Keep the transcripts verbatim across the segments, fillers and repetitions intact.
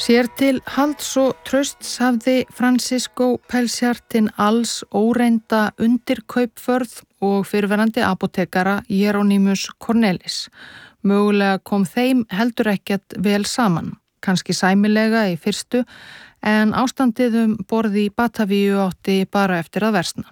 Sér til halds og trausts hafði Francisco Pelsjartin alls óreinda undirkaupförð og fyrrverandi apótekara Hieronymus Cornelis. Mögulega kom þeim heldur ekkert vel saman, kannski sæmilega í fyrstu, en ástandið um borð í Batavíu átti bara eftir að versna.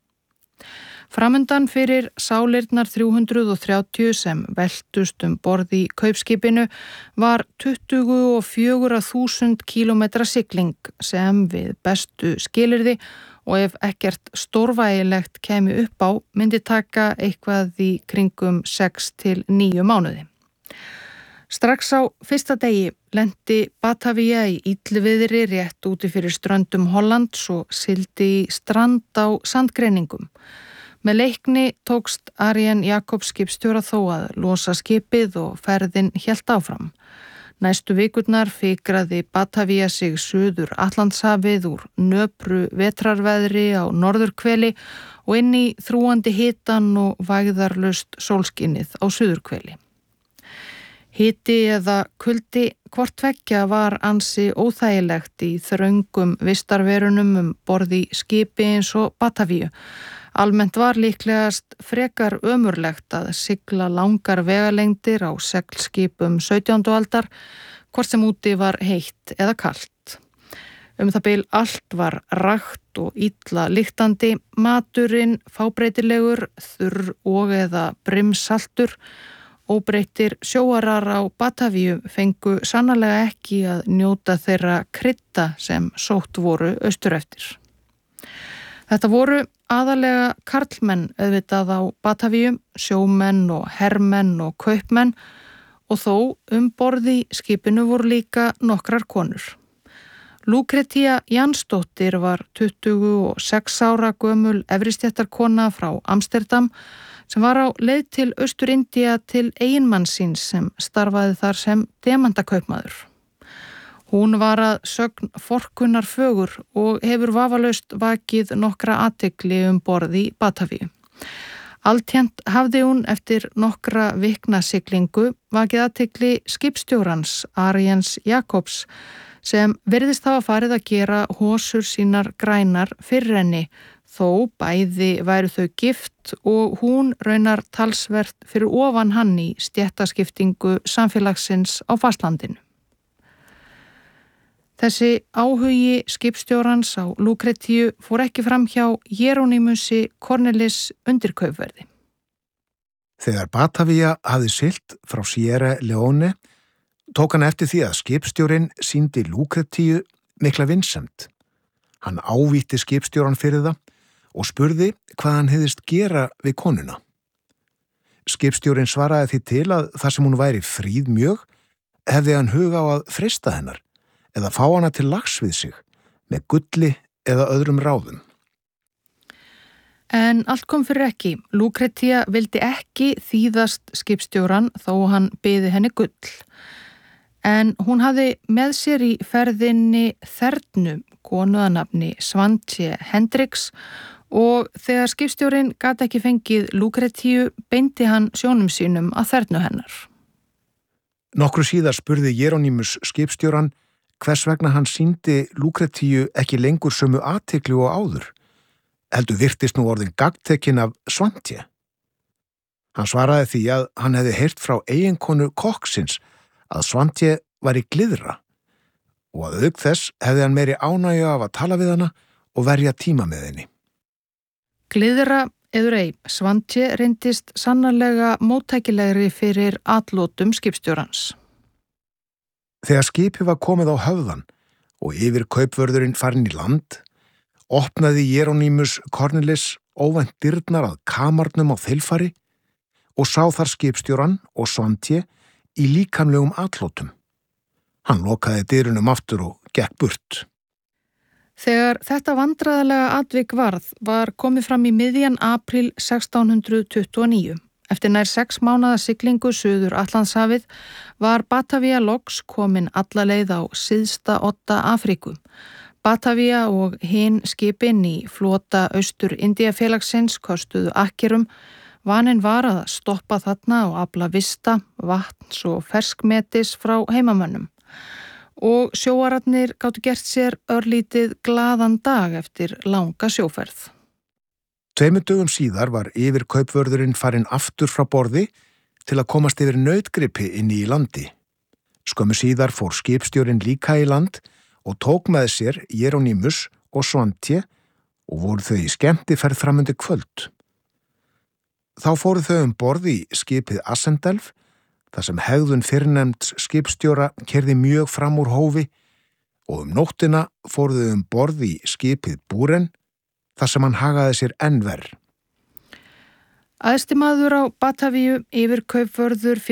Framundan fyrir sálirnar þrjú hundruð þrjátíu sem veltust um borð í kaupskipinu var tuttugu og fjögur þúsund kílómetra sigling sem við bestu skilyrði og ef ekkert stórvægilegt kemi upp á myndi taka eitthvað í kringum sex til níu mánuði. Strax á fyrsta degi lenti Batavia í illviðri rétt úti fyrir ströndum Hollands og sigldi í strand á sandgreiningum. Með leikni tókst Arion Jacobs skipstjóra þó að losa skipið og ferðin hélt áfram. Næstu vikurnar fikraði Batavia sig suður Atlantshafið úr nöpru vetrarveðri á norðurhveli og inn í þrúgandi hitan og vægðarlaust sólskinnið á suðurhveli. Hiti eða kuldi hvort tveggja var ansi óþægilegt í þröngum vistarverunum um borð í skipi eins og Batavíu. Almennt var líklegast frekar ömurlegt að sigla langar vegalengdir á seglskipum sautjándu aldar, hvort sem úti var heitt eða kalt. Um það bil allt var rakt og illa lyktandi, maturinn fábreytilegur, þurr og eða brimsaltur. Óbreyttir sjóarar á Batavíu fengu sannarlega ekki að njóta þeirra krydda sem sótt voru austur eftir. Þetta voru aðalega karlmenn auðvitað á Batavíu, sjómenn og hermenn og kaupmenn og þó um borð í skipinu voru líka nokkrar konur. Lucretia Jansdóttir var tuttugu og sex ára gömul efristéttarkona frá Amsterdam sem var á leið til Austur-Indía til eiginmanns síns sem starfaði þar sem demantakaupmaður. Hún var að sögn forkunnar fögur og hefur vafalaust vakið nokkra athygli um borð í Batavíu. Alltént hafði hún eftir nokkra vikna siglingu vakið athygli skipstjórans Arions Jacobs sem virðist hafa farið að gera hósur sínar grænar fyrir henni, þó bæði væru þau gift og hún raunar talsvert fyrir ofan hann í stéttaskiptingu samfélagsins á fastlandinu. Þessi áhugi skipstjórans á Lucretíu fór ekki fram hjá Hieronymusi Cornelis undirkaupverði. Þegar Batavia hafði siglt frá Sierra Leone, tók hann eftir því að skipstjórinn sýndi Lucretíu mikla vinsemd. Hann ávítti skipstjóran fyrir það og spurði hvað hann hygðist gera við konuna. Skipstjórinn svaraði því til að þar sem hún væri fríð mjög, hefði hann hug á að freista hennar eða fá hana til lags við sig með gulli eða öðrum ráðum. En allt kom fyrir ekki. Lucretia vildi ekki þýðast skipstjóran þó hann biði henni gull. En hún hafði með sér í ferðinni Þernu, konu að nafni Svantje Hendriks, og þegar skipstjórinn gat ekki fengið Lucretíu beindi hann sjónum sínum að Þernu hennar. Nokkru síðar spurði Hieronymus skipstjóran hvers vegna hann sýndi Lucretíu ekki lengur sömu athygli og áður. Heldur virtist nú orðin gagntekinn af Svantje. Hann svaraði því að hann hefði heyrt frá eiginkonu kokksins að Svantje var í gliðra og að auk þess hefði hann meiri ánægju af að tala við hana og verja tíma með henni. Gliðra eður ei, Svantje reyndist sannarlega móttækilegri fyrir atlótum skipstjórans. Þegar skipið var komið á höfðan og yfir kaupvörðurinn farin í land, opnaði Hieronymus Cornelis óvænt dyrnar að kamarnum á þilfari og sá þar skipstjóran og Svantje í líkamlegum atlótum. Hann lokaði dyrunum aftur og gekk burt. Þegar þetta vandræðalega atvik varð var komið fram í miðjan apríl sextán hundruð tuttugu og níu. Eftir nær sex mánaða siglingu suður Atlantshafið var Batavia loks komin alla leið á syðsta odda Afríku. Batavia og hin skipin í flota Austur-Indíafélagsins kostuðu akkerum. Vaninn var að stoppa þarna og afla vista, vatns og ferskmetis frá heimamönnum. og sjóararnir gátu gert sér örlítið glaðan dag eftir langa sjóferð. Tveimur dögum síðar var yfirkaupvörðurinn farinn aftur frá borði til að komast yfir nautgripi inni í landi. Skömmu síðar fór skipstjórinn líka í land og tók með sér Jeronimus og Svantje og voru þau í skemmtiferð framundi kvöld. Þá fóru þau um borð í skipið Assendelf, þar sem hegðun fyrrnefnds skipstjóra keyrði mjög fram úr hófi, og um nóttina fóru þau um borð í skipið Búren, þar sem hann hagaði sér enn verr. Æðsti maður á Batavíu, yfirkaupvörður